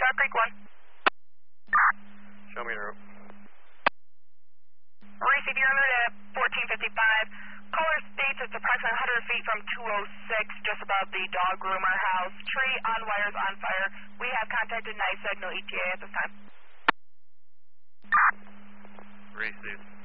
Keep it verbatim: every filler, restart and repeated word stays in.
Star Creek one. Show me the route. Received your alert at fourteen fifty-five. Caller states it's approximately one hundred feet from two oh six, just above the dog groomer house. Tree on wires on fire. We have contacted NYSEG, no E T A at this time. Received.